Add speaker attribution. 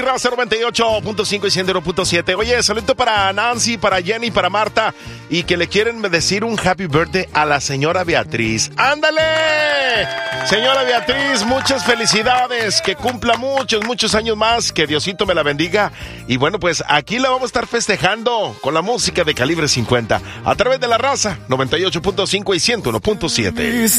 Speaker 1: Raza 98.5 y 100.7. Oye, saludo para Nancy, para Jenny, para Marta, y que le quieren decir un happy birthday a la señora Beatriz. ¡Ándale! Señora Beatriz, muchas felicidades, que cumpla muchos años más, que Diosito me la bendiga. Y bueno, pues aquí la vamos a estar festejando con la música de Calibre 50 a través de la Raza 98.5 y 101.7.